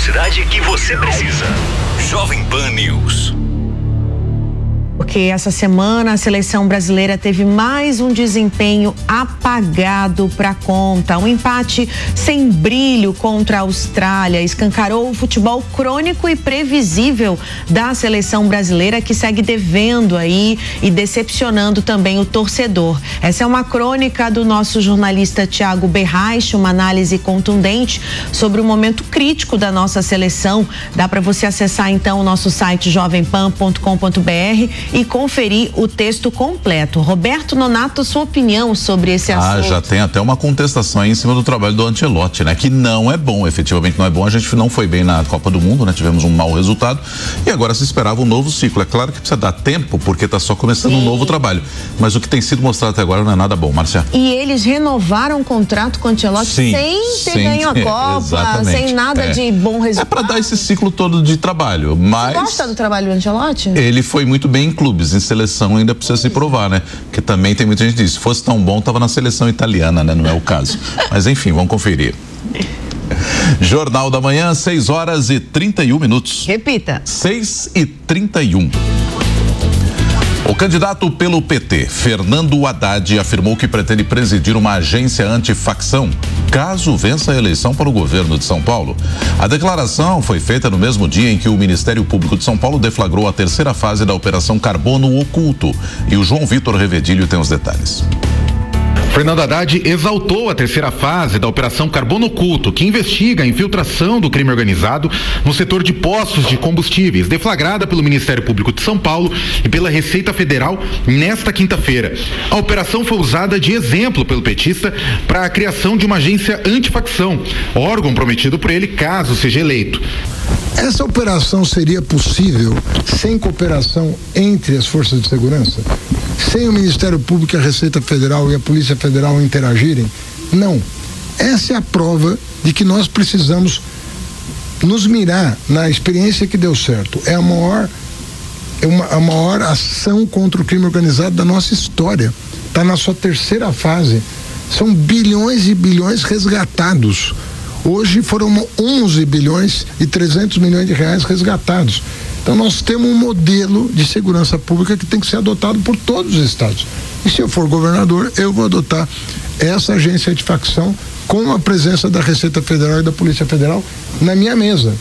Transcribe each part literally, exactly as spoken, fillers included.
velocidade que você precisa. Jovem Pan News. Porque essa semana a seleção brasileira teve mais um desempenho apagado para conta. Um empate sem brilho contra a Austrália escancarou o futebol crônico e previsível da seleção brasileira, que segue devendo aí e decepcionando também o torcedor. Essa é uma crônica do nosso jornalista Thiago Berraich, uma análise contundente sobre o momento crítico da nossa seleção. Dá para você acessar então o nosso site jovem pan ponto com ponto b r e conferir o texto completo. Roberto Nonato, sua opinião sobre esse assunto? Ah, já tem até uma contestação aí em cima do trabalho do Ancelotti, né? Que não é bom, efetivamente não é bom. A gente não foi bem na Copa do Mundo, né? Tivemos um mau resultado e agora se esperava um novo ciclo. É claro que precisa dar tempo, porque está só começando Sim. um novo trabalho. Mas o que tem sido mostrado até agora não é nada bom, Márcia. E eles renovaram o contrato com o Ancelotti Sim, sem ter sim, ganho a Copa, exatamente. sem nada é. de bom resultado. É para dar esse ciclo todo de trabalho, mas... Você gosta do trabalho do Ancelotti? Ele foi muito bem em clubes, em seleção ainda precisa se provar, né? Porque também tem muita gente que diz, se fosse tão bom, tava na seleção italiana, né? Não é o caso. Mas enfim, vamos conferir. Jornal da Manhã, seis horas e trinta e um minutos. Repita. seis e trinta e um. O candidato pelo P T, Fernando Haddad, afirmou que pretende presidir uma agência antifacção, caso vença a eleição para o governo de São Paulo. A declaração foi feita no mesmo dia em que o Ministério Público de São Paulo deflagrou a terceira fase da Operação Carbono Oculto. E o João Vitor Revedilho tem os detalhes. Fernando Haddad exaltou a terceira fase da Operação Carbono Oculto, que investiga a infiltração do crime organizado no setor de postos de combustíveis, deflagrada pelo Ministério Público de São Paulo e pela Receita Federal nesta quinta-feira. A operação foi usada de exemplo pelo petista para a criação de uma agência antifacção, órgão prometido por ele caso seja eleito. Essa operação seria possível sem cooperação entre as forças de segurança? Sem o Ministério Público, a Receita Federal e a Polícia Federal interagirem? Não. Essa é a prova de que nós precisamos nos mirar na experiência que deu certo. É a maior, é uma, a maior ação contra o crime organizado da nossa história. Está na sua terceira fase. São bilhões e bilhões resgatados. Hoje foram onze bilhões e trezentos milhões de reais resgatados. Então nós temos um modelo de segurança pública que tem que ser adotado por todos os estados. E se eu for governador, eu vou adotar essa agência antifacção com a presença da Receita Federal e da Polícia Federal na minha mesa.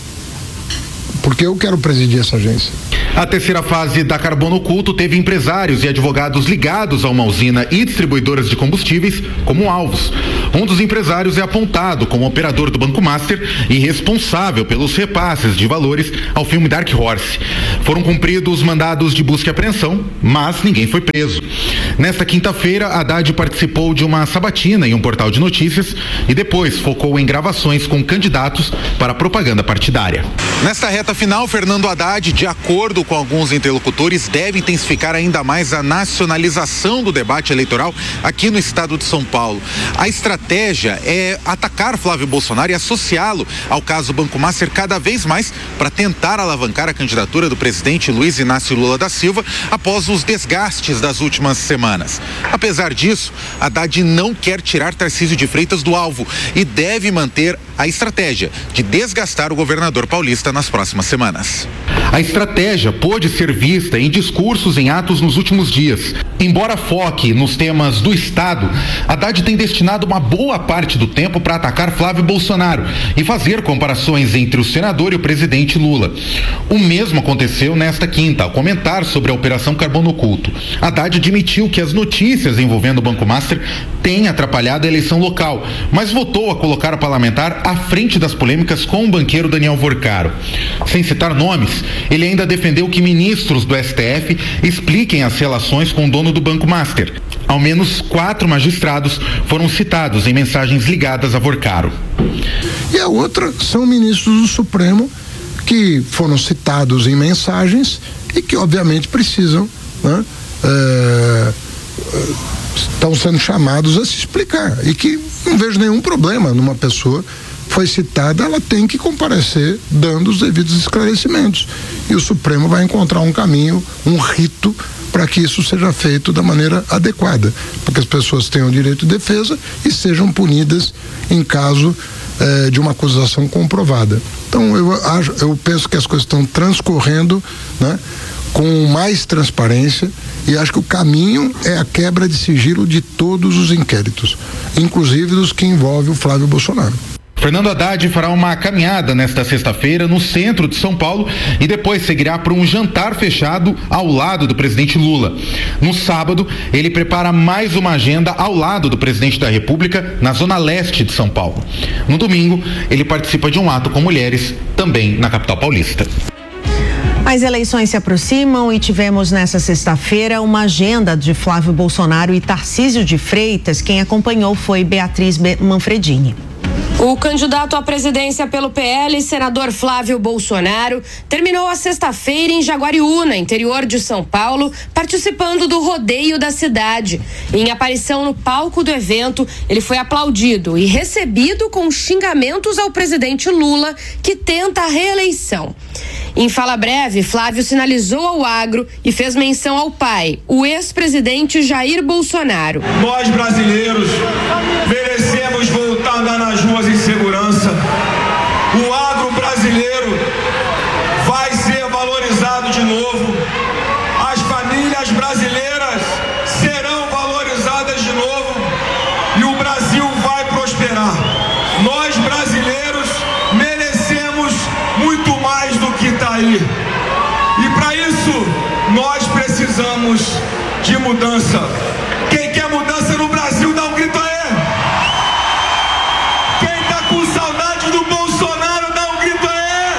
Porque eu quero presidir essa agência. A terceira fase da Carbono Oculto teve empresários e advogados ligados a uma usina e distribuidoras de combustíveis como alvos. Um dos empresários é apontado como operador do Banco Master e responsável pelos repasses de valores ao filme Dark Horse. Foram cumpridos mandados de busca e apreensão, mas ninguém foi preso. Nesta quinta-feira, Haddad participou de uma sabatina em um portal de notícias e depois focou em gravações com candidatos para propaganda partidária. Nesta reta final, Fernando Haddad, de acordo com alguns interlocutores, deve intensificar ainda mais a nacionalização do debate eleitoral aqui no estado de São Paulo. A estratégia é atacar Flávio Bolsonaro e associá-lo ao caso Banco Master cada vez mais para tentar alavancar a candidatura do presidente Luiz Inácio Lula da Silva após os desgastes das últimas semanas. Apesar disso, Haddad não quer tirar Tarcísio de Freitas do alvo e deve manter a estratégia de desgastar o governador paulista nas próximas semanas. A estratégia pôde ser vista em discursos em atos nos últimos dias. Embora foque nos temas do Estado, Haddad tem destinado uma boa parte do tempo para atacar Flávio Bolsonaro e fazer comparações entre o senador e o presidente Lula. O mesmo aconteceu nesta quinta, ao comentar sobre a Operação Carbono Oculto. Haddad admitiu que as notícias envolvendo o Banco Master têm atrapalhado a eleição local, mas voltou a colocar o parlamentar à frente das polêmicas com o banqueiro Daniel Vorcaro. Sem citar nomes, ele ainda defendeu que ministros do S T F expliquem as relações com o dono do Banco Master. Ao menos quatro magistrados foram citados em mensagens ligadas a Vorcaro. E a outra são ministros do Supremo que foram citados em mensagens e que obviamente precisam, né, é, estão sendo chamados a se explicar e que não vejo nenhum problema numa pessoa foi citada, ela tem que comparecer dando os devidos esclarecimentos. E o Supremo vai encontrar um caminho, um rito, para que isso seja feito da maneira adequada, para que as pessoas tenham direito de defesa e sejam punidas em caso eh, de uma acusação comprovada. Então eu acho, eu penso que as coisas estão transcorrendo, né, com mais transparência, e acho que o caminho é a quebra de sigilo de todos os inquéritos, inclusive dos que envolvem o Flávio Bolsonaro. Fernando Haddad fará uma caminhada nesta sexta-feira no centro de São Paulo e depois seguirá para um jantar fechado ao lado do presidente Lula. No sábado, ele prepara mais uma agenda ao lado do presidente da República na zona leste de São Paulo. No domingo, ele participa de um ato com mulheres, também na capital paulista. As eleições se aproximam e tivemos nessa sexta-feira uma agenda de Flávio Bolsonaro e Tarcísio de Freitas. Quem acompanhou foi Beatriz Manfredini. O candidato à presidência pelo P L, senador Flávio Bolsonaro, terminou a sexta-feira em Jaguariúna, interior de São Paulo, participando do rodeio da cidade. Em aparição no palco do evento, ele foi aplaudido e recebido com xingamentos ao presidente Lula, que tenta a reeleição. Em fala breve, Flávio sinalizou ao agro e fez menção ao pai, o ex-presidente Jair Bolsonaro. Nós, brasileiros, merecemos voltar a andar nas ruas em segurança. O agro brasileiro vai ser valorizado de novo. As famílias brasileiras serão valorizadas de novo e o Brasil vai prosperar. Nós, brasileiros, merecemos muito mais do que está aí. E para isso, nós precisamos de mudança. Quem quer mudança no Brasil, dá um grito aí. Quem tá com saudade do Bolsonaro, dá um grito aí.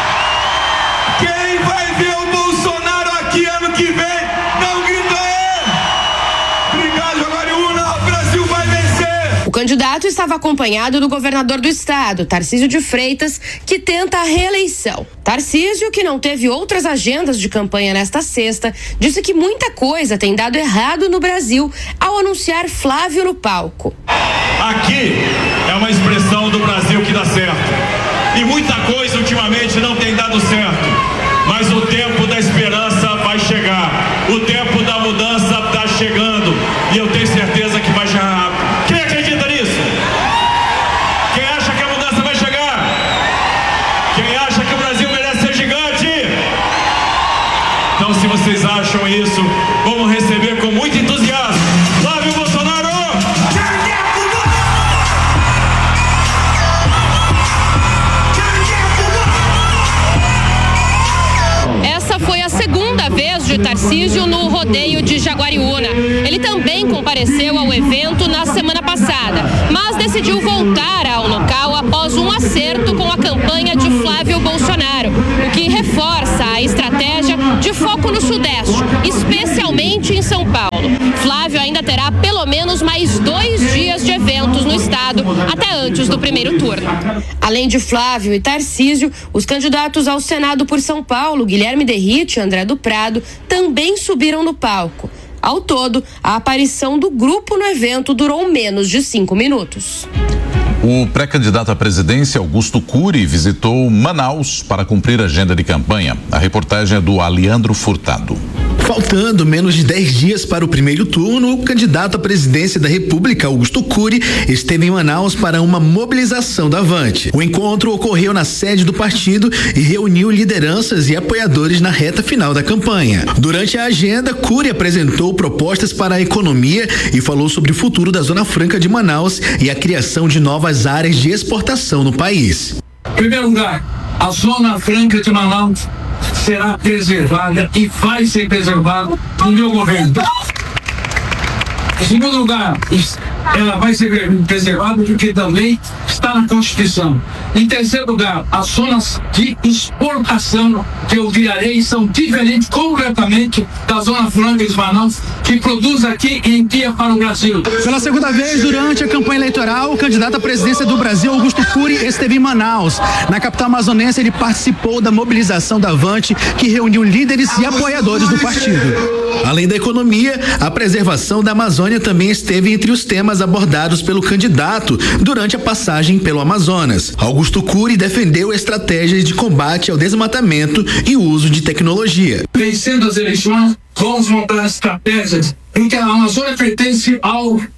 Quem vai ver o Bolsonaro aqui ano que vem, dá um grito aí. Obrigado, Jaguariúna, o Brasil vai vencer. O candidato estava acompanhado do governador do estado, Tarcísio de Freitas, que tenta a reeleição. Tarcísio, que não teve outras agendas de campanha nesta sexta, disse que muita coisa tem dado errado no Brasil ao anunciar Flávio no palco. Aqui é uma expressão do Brasil que dá certo. E muita coisa ultimamente não tem dado certo. Mas o tempo da esperança vai chegar. O tempo da mudança está chegando. E eu tenho certeza que vai chegar rápido. Quem acredita nisso? Quem acha que a mudança vai chegar? Quem acha que o Brasil merece ser gigante? Então, se vocês acham isso, vamos receber com muito entusiasmo Flávio Bolsonaro! Essa foi a segunda vez de Tarcísio no rodeio de Jaguariúna. Ele também compareceu ao evento na semana passada, mas decidiu voltar ao local após um acerto com a campanha de Flávio Bolsonaro, o que reforça a estratégia de foco no Sudeste, especialmente em São Paulo. Flávio ainda terá pelo menos mais dois dias de eventos no estado até antes do primeiro turno. Além de Flávio e Tarcísio, os candidatos ao Senado por São Paulo, Guilherme Derrite e André do Prado, também subiram no palco. Ao todo, a aparição do grupo no evento durou menos de cinco minutos. O pré-candidato à presidência, Augusto Cury, visitou Manaus para cumprir a agenda de campanha. A reportagem é do Aleandro Furtado. Faltando menos de dez dias para o primeiro turno, o candidato à presidência da República, Augusto Cury, esteve em Manaus para uma mobilização da Avante. O encontro ocorreu na sede do partido e reuniu lideranças e apoiadores na reta final da campanha. Durante a agenda, Cury apresentou propostas para a economia e falou sobre o futuro da Zona Franca de Manaus e a criação de novas áreas de exportação no país. Em primeiro lugar, a Zona Franca de Manaus será preservada e vai ser preservada no meu governo. Em segundo lugar, ela vai ser preservada porque também está na Constituição. Em terceiro lugar, as zonas de exportação que eu criarei são diferentes completamente da Zona Franca de Manaus, que produz aqui e envia para o Brasil. Pela segunda vez durante a campanha eleitoral, o candidato à presidência do Brasil, Augusto Cury, esteve em Manaus. Na capital amazonense, ele participou da mobilização da Avante, que reuniu líderes e apoiadores do partido. Além da economia, a preservação da Amazônia também esteve entre os temas abordados pelo candidato durante a passagem pelo Amazonas. Augusto Cury defendeu estratégias de combate ao desmatamento e uso de tecnologia. Vencendo as eleições, vamos montar estratégias em que a Amazônia pertence ao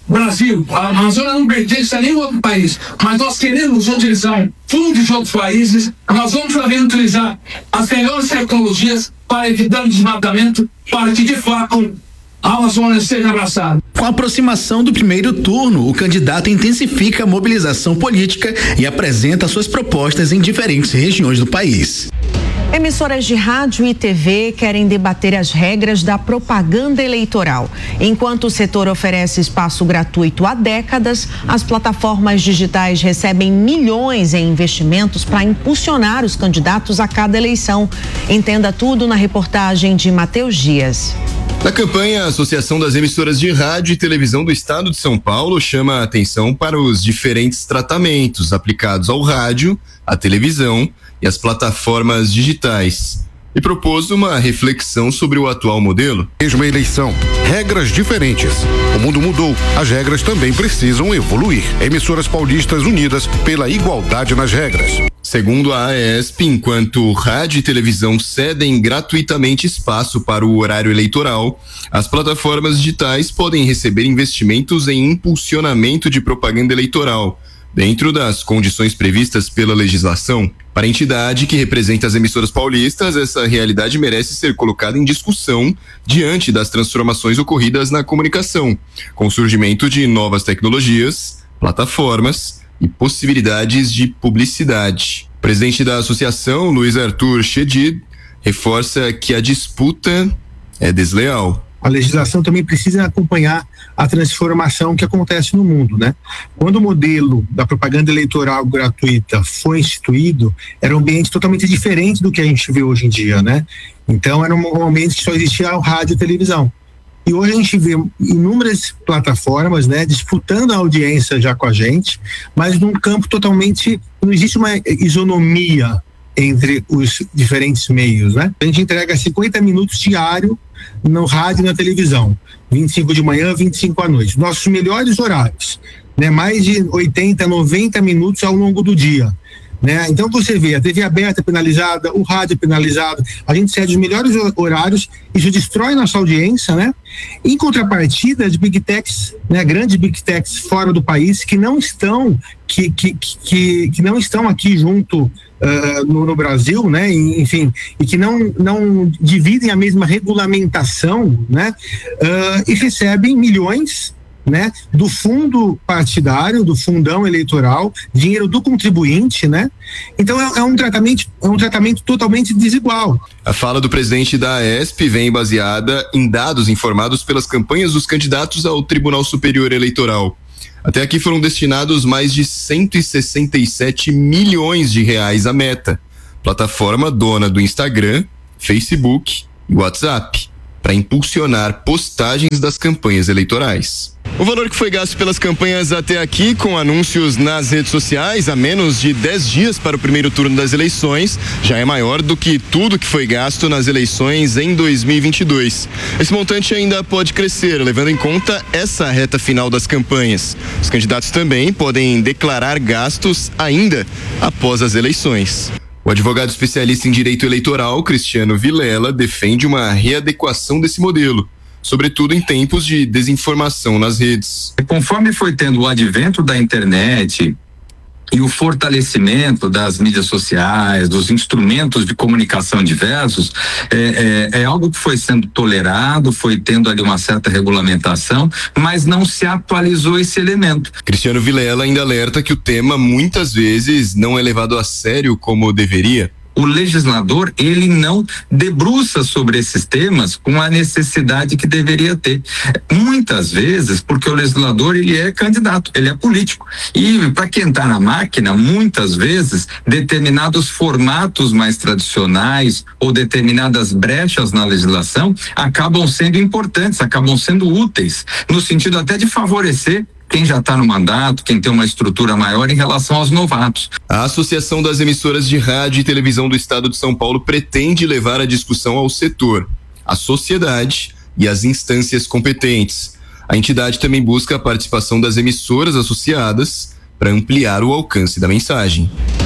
Brasil, a Amazônia não pertence a nenhum outro país, mas nós queremos utilizar fundos de outros países, nós vamos também utilizar as melhores tecnologias para evitar o desmatamento, para que de fato a Amazônia seja abraçada. Com a aproximação do primeiro turno, o candidato intensifica a mobilização política e apresenta suas propostas em diferentes regiões do país. Emissoras de rádio e T V querem debater as regras da propaganda eleitoral. Enquanto o setor oferece espaço gratuito há décadas, as plataformas digitais recebem milhões em investimentos para impulsionar os candidatos a cada eleição. Entenda tudo na reportagem de Matheus Dias. Na campanha, a Associação das Emissoras de Rádio e Televisão do Estado de São Paulo chama a atenção para os diferentes tratamentos aplicados ao rádio, à televisão e às plataformas digitais. E propôs uma reflexão sobre o atual modelo. Mesma eleição, regras diferentes. O mundo mudou, as regras também precisam evoluir. Emissoras paulistas unidas pela igualdade nas regras. Segundo a AESP, enquanto rádio e televisão cedem gratuitamente espaço para o horário eleitoral, as plataformas digitais podem receber investimentos em impulsionamento de propaganda eleitoral, dentro das condições previstas pela legislação. Para a entidade que representa as emissoras paulistas, essa realidade merece ser colocada em discussão diante das transformações ocorridas na comunicação, com o surgimento de novas tecnologias, plataformas e possibilidades de publicidade. O presidente da associação, Luiz Arthur Chedid, reforça que a disputa é desleal. A legislação também precisa acompanhar a transformação que acontece no mundo, né? Quando o modelo da propaganda eleitoral gratuita foi instituído, era um ambiente totalmente diferente do que a gente vê hoje em dia, né? Então, era um ambiente que só existia o rádio e televisão. E hoje a gente vê inúmeras plataformas, né, disputando a audiência já com a gente, mas num campo totalmente, não existe uma isonomia entre os diferentes meios, né? A gente entrega cinquenta minutos diário no rádio e na televisão, vinte e cinco de manhã, vinte e cinco à noite. Nossos melhores horários, né? Mais de oitenta, noventa minutos ao longo do dia, né? Então você vê a T V aberta penalizada, o rádio penalizado, a gente cede os melhores horários, isso destrói nossa audiência, né? Em contrapartida de Big Techs, né? Grandes Big Techs fora do país que não estão, que, que, que, que não estão aqui junto Uh, no, no Brasil, né, enfim, e que não, não dividem a mesma regulamentação, né, uh, e recebem milhões, né, do fundo partidário, do fundão eleitoral, dinheiro do contribuinte, né, então é, é um tratamento, é um tratamento totalmente desigual. A fala do presidente da AESP vem baseada em dados informados pelas campanhas dos candidatos ao Tribunal Superior Eleitoral. Até aqui foram destinados mais de cento e sessenta e sete milhões de reais à Meta, plataforma dona do Instagram, Facebook e WhatsApp, para impulsionar postagens das campanhas eleitorais. O valor que foi gasto pelas campanhas até aqui, com anúncios nas redes sociais, a menos de dez dias para o primeiro turno das eleições, já é maior do que tudo que foi gasto nas eleições em dois mil e vinte e dois. Esse montante ainda pode crescer, levando em conta essa reta final das campanhas. Os candidatos também podem declarar gastos ainda após as eleições. O advogado especialista em direito eleitoral, Cristiano Vilela, defende uma readequação desse modelo, sobretudo em tempos de desinformação nas redes. Conforme foi tendo o advento da internet e o fortalecimento das mídias sociais, dos instrumentos de comunicação diversos, é, é, é algo que foi sendo tolerado, foi tendo ali uma certa regulamentação, mas não se atualizou esse elemento. Cristiano Vilela ainda alerta que o tema muitas vezes não é levado a sério como deveria. O legislador, ele não debruça sobre esses temas com a necessidade que deveria ter. Muitas vezes, porque o legislador, ele é candidato, ele é político. E para quem está na máquina, muitas vezes, determinados formatos mais tradicionais ou determinadas brechas na legislação acabam sendo importantes, acabam sendo úteis, no sentido até de favorecer quem já está no mandato, quem tem uma estrutura maior em relação aos novatos. A Associação das Emissoras de Rádio e Televisão do Estado de São Paulo pretende levar a discussão ao setor, à sociedade e às instâncias competentes. A entidade também busca a participação das emissoras associadas para ampliar o alcance da mensagem.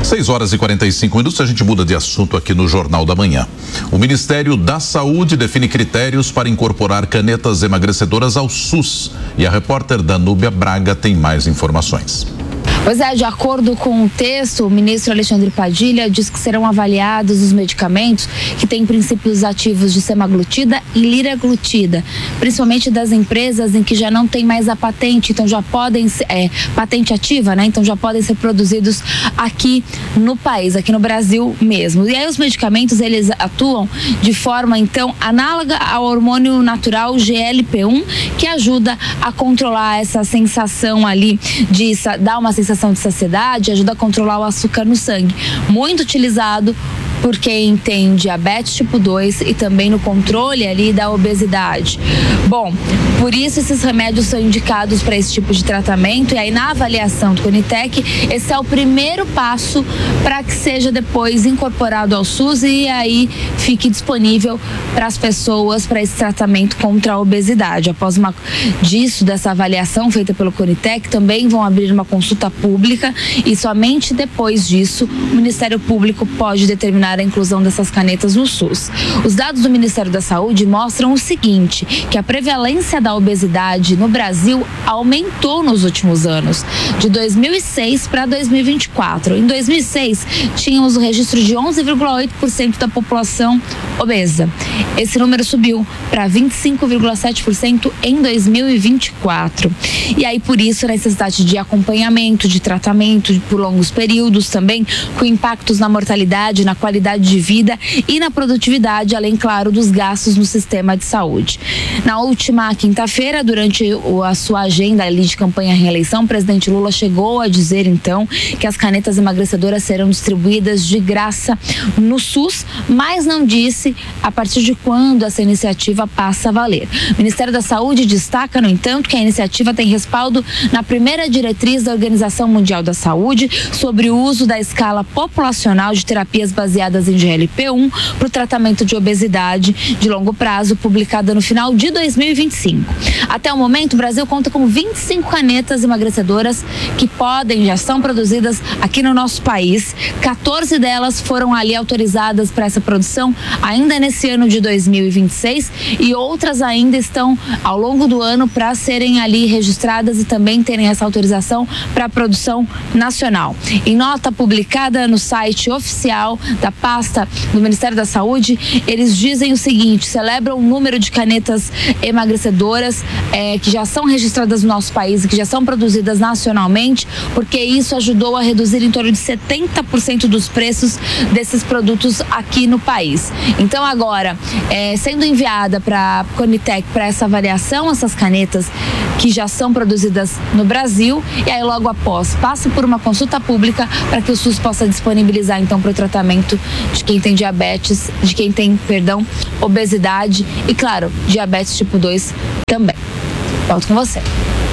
seis horas e quarenta e cinco minutos, a gente muda de assunto aqui no Jornal da Manhã. O Ministério da Saúde define critérios para incorporar canetas emagrecedoras ao SUS. E a repórter Danúbia Braga tem mais informações. Pois é, de acordo com o texto, o ministro Alexandre Padilha diz que serão avaliados os medicamentos que têm princípios ativos de semaglutida e liraglutida, principalmente das empresas em que já não tem mais a patente, então já podem ser, é, patente ativa, né? Então já podem ser produzidos aqui no país, aqui no Brasil mesmo. E aí os medicamentos, eles atuam de forma, então, análoga ao hormônio natural G L P um, que ajuda a controlar essa sensação ali de dar uma sensação de saciedade, ajuda a controlar o açúcar no sangue. Muito utilizado por quem tem diabetes tipo dois e também no controle ali da obesidade. Bom, por isso esses remédios são indicados para esse tipo de tratamento, e aí na avaliação do Conitec, esse é o primeiro passo para que seja depois incorporado ao SUS e aí fique disponível para as pessoas para esse tratamento contra a obesidade. Após uma disso, dessa avaliação feita pelo Conitec, também vão abrir uma consulta pública e somente depois disso o Ministério Público pode determinar a inclusão dessas canetas no SUS. Os dados do Ministério da Saúde mostram o seguinte, que a prevalência da obesidade no Brasil aumentou nos últimos anos, de dois mil e seis para dois mil e vinte e quatro. Em dois mil e seis, tínhamos o registro de onze vírgula oito por cento da população obesa. Esse número subiu para vinte e cinco vírgula sete por cento em dois mil e vinte e quatro. E aí, por isso, a necessidade de acompanhamento, de tratamento por longos períodos também, com impactos na mortalidade, na qualidade de vida e na produtividade, além, claro, dos gastos no sistema de saúde. Na última quinta-feira, durante a sua agenda ali de campanha à reeleição, o presidente Lula chegou a dizer, então, que as canetas emagrecedoras serão distribuídas de graça no SUS, mas não disse a partir de quando essa iniciativa passa a valer. O Ministério da Saúde destaca, no entanto, que a iniciativa tem respaldo na primeira diretriz da Organização Mundial da Saúde sobre o uso da escala populacional de terapias baseadas em G L P um para o tratamento de obesidade de longo prazo, publicada no final de dois mil e vinte e cinco. Até o momento, o Brasil conta com vinte e cinco canetas emagrecedoras que podem, já são produzidas aqui no nosso país. quatorze delas foram ali autorizadas para essa produção ainda nesse ano de dois mil e vinte e seis e outras ainda estão ao longo do ano para serem ali registradas e também terem essa autorização para a produção nacional. Em nota publicada no site oficial da pasta do Ministério da Saúde, eles dizem o seguinte: celebram o número de canetas emagrecedoras eh, que já são registradas no nosso país e que já são produzidas nacionalmente, porque isso ajudou a reduzir em torno de setenta por cento dos preços desses produtos aqui no país. Então agora, eh, sendo enviada para a Conitec para essa avaliação, essas canetas que já são produzidas no Brasil, e aí logo após passa por uma consulta pública para que o SUS possa disponibilizar então para o tratamento de quem tem diabetes, de quem tem, perdão, obesidade e, claro, diabetes tipo dois também. Volto com você.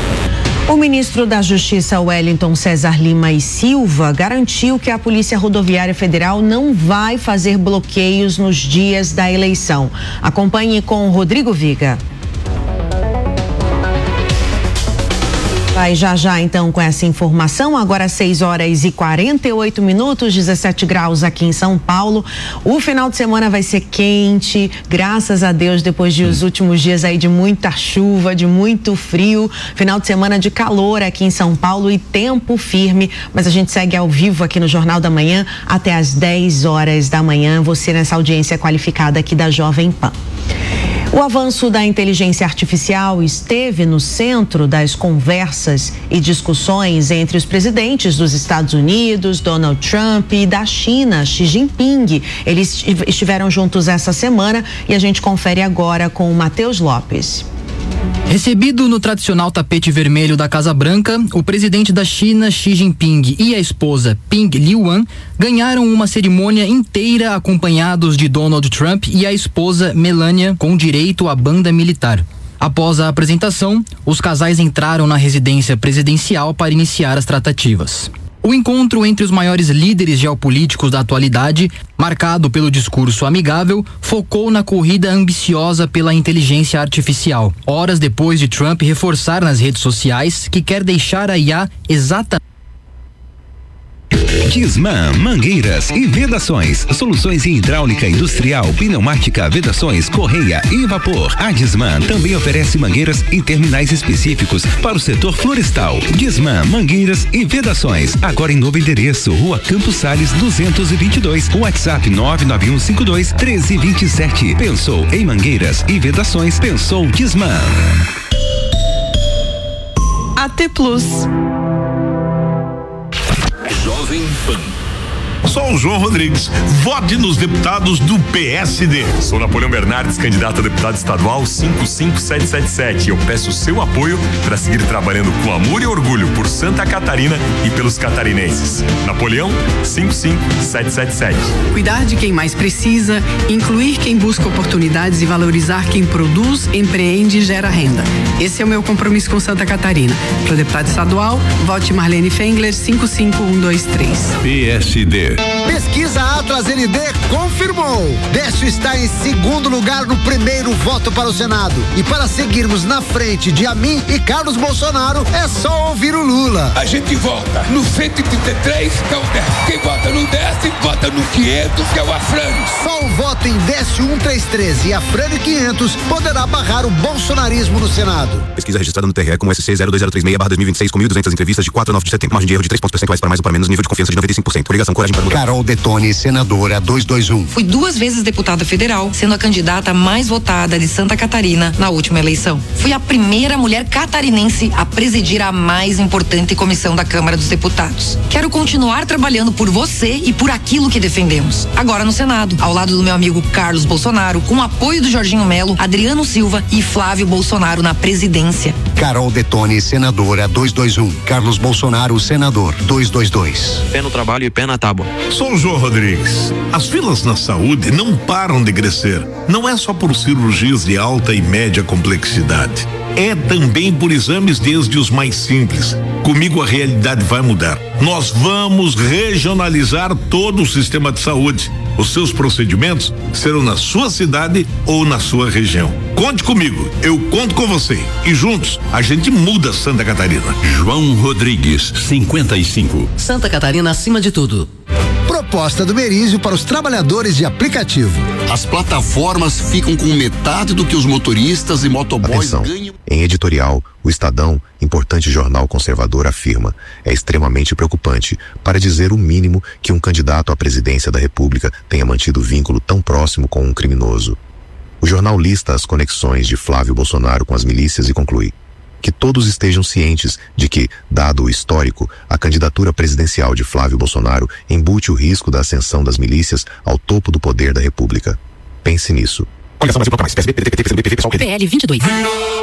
O ministro da Justiça, Wellington César Lima e Silva, garantiu que a Polícia Rodoviária Federal não vai fazer bloqueios nos dias da eleição. Acompanhe com Rodrigo Viga. Vai já já então com essa informação, agora seis horas e quarenta e oito minutos, dezessete graus aqui em São Paulo. O final de semana vai ser quente, graças a Deus, depois de os últimos dias aí de muita chuva, de muito frio. Final de semana de calor aqui em São Paulo e tempo firme, mas a gente segue ao vivo aqui no Jornal da Manhã até às dez horas da manhã, você nessa audiência qualificada aqui da Jovem Pan. O avanço da inteligência artificial esteve no centro das conversas e discussões entre os presidentes dos Estados Unidos, Donald Trump, e da China, Xi Jinping. Eles estiveram juntos essa semana e a gente confere agora com o Matheus Lopes. Recebido no tradicional tapete vermelho da Casa Branca, o presidente da China, Xi Jinping, e a esposa, Ping Liuan, ganharam uma cerimônia inteira acompanhados de Donald Trump e a esposa, Melania, com direito à banda militar. Após a apresentação, os casais entraram na residência presidencial para iniciar as tratativas. O encontro entre os maiores líderes geopolíticos da atualidade, marcado pelo discurso amigável, focou na corrida ambiciosa pela inteligência artificial, horas depois de Trump reforçar nas redes sociais que quer deixar a I A exatamente Disman Mangueiras e Vedações. Soluções em hidráulica industrial, pneumática, vedações, correia e vapor. A Disman também oferece mangueiras em terminais específicos para o setor florestal. Disman Mangueiras e Vedações. Agora em novo endereço, Rua Campos Sales duzentos e vinte e dois. WhatsApp nove nove um cinco dois um três dois sete. Pensou em mangueiras e vedações? Pensou Disman. A T Plus. Jovem Pan. Sou o João Rodrigues. Vote nos deputados do P S D. Sou Napoleão Bernardes, candidato a deputado estadual cinco cinco sete sete sete. Eu peço o seu apoio para seguir trabalhando com amor e orgulho por Santa Catarina e pelos catarinenses. Napoleão cinco cinco sete sete sete. Cuidar de quem mais precisa, incluir quem busca oportunidades e valorizar quem produz, empreende e gera renda. Esse é o meu compromisso com Santa Catarina. Para o deputado estadual, vote Marlene Fengler cinco cinco um dois três. P S D. Pesquisa Atlas N D confirmou. Décio está em segundo lugar no primeiro voto para o Senado. E para seguirmos na frente de Amin e Carlos Bolsonaro, é só ouvir o Lula. A gente vota no cento e trinta e três, que é o Décio. Quem vota no Décio, vota no quinhentos, que é o Afrânio. Só o voto em Décio cento e trinta e três e Afrânio quinhentos poderá barrar o bolsonarismo no Senado. Pesquisa registrada no T R E com S C zero dois zero três seis barra dois mil e vinte e seis com mil e duzentas entrevistas de quatro a nove de setembro. Margem de erro de três pontos percentuais para mais ou para menos, nível de confiança de noventa e cinco por cento. Obrigação, coragem para mudar. Carol Detone, senadora duzentos e vinte e um. Fui duas vezes deputada federal, sendo a candidata mais votada de Santa Catarina na última eleição. Fui a primeira mulher catarinense a presidir a mais importante comissão da Câmara dos Deputados. Quero continuar trabalhando por você e por aquilo que defendemos. Agora no Senado, ao lado do meu amigo Carlos Bolsonaro, com o apoio do Jorginho Melo, Adriano Silva e Flávio Bolsonaro na presidência. Carol Detone, senadora duzentos e vinte e um. Carlos Bolsonaro, senador duzentos e vinte e dois. Pé no trabalho e pé na tábua. Sou o João Rodrigues. As filas na saúde não param de crescer. Não é só por cirurgias de alta e média complexidade. É também por exames desde os mais simples. Comigo a realidade vai mudar. Nós vamos regionalizar todo o sistema de saúde. Os seus procedimentos serão na sua cidade ou na sua região. Conte comigo, eu conto com você. E juntos a gente muda Santa Catarina. João Rodrigues, cinquenta e cinco. Santa Catarina acima de tudo. Proposta do Merizio para os trabalhadores de aplicativo. As plataformas ficam com metade do que os motoristas e motoboys Atenção. ganham. Em editorial, o Estadão, importante jornal conservador, afirma: é extremamente preocupante, para dizer o mínimo, que um candidato à presidência da República tenha mantido vínculo tão próximo com um criminoso. O jornal lista as conexões de Flávio Bolsonaro com as milícias e conclui que todos estejam cientes de que, dado o histórico, a candidatura presidencial de Flávio Bolsonaro embute o risco da ascensão das milícias ao topo do poder da República. Pense nisso. P L vinte e dois.